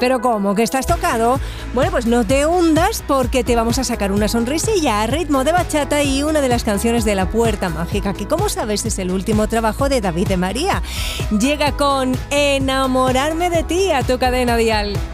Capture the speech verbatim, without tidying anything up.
¿Pero cómo? ¿Que estás tocado? Bueno, pues no te hundas porque te vamos a sacar una sonrisilla a ritmo de bachata y una de las canciones de La Puerta Mágica, que como sabes es el último trabajo de David de María. Llega con Enamorarme de ti a tu cadena dial.